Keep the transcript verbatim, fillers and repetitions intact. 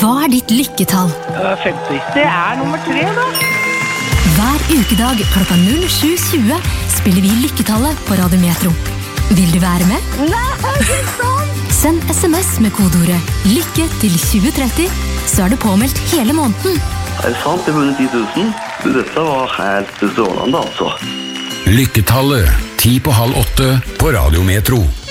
Hva er ditt lykketall? femti. Det er nummer tre, da. Hver ukedag klokka null sju tjue spiller vi Lykketallet på Radio Metro. Vil du være med? Nei, det er sant! Send sms med kodeordet lykke til tjue tretti, så er du påmeldt hele måneden. Er det sant? Jeg har vunnet ti tusen. Dette var helt strålende, altså. Lykketallet, ti på halv åtte på Radio Metro.